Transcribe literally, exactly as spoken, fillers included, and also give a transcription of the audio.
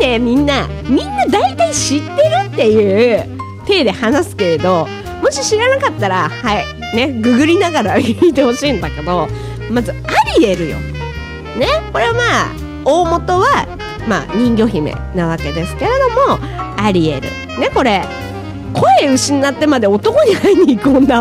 ね、みんなみんな大体知ってるっていう体で話すけれど、もし知らなかったらはいね、ググりながら聞いてほしいんだけど、まずアリエルよね。これはまあ大元はまあ人魚姫なわけですけれども、アリエルね、これ声失ってまで男に会いに行く女